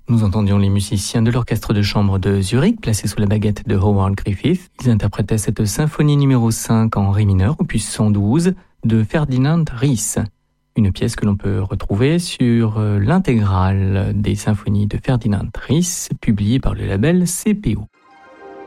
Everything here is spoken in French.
Nous entendions les musiciens de l'orchestre de chambre de Zurich, placé sous la baguette de Howard Griffith. Ils interprétaient cette symphonie numéro 5 en ré mineur, opus 112, de Ferdinand Ries. Une pièce que l'on peut retrouver sur l'intégrale des symphonies de Ferdinand Ries, publiée par le label CPO.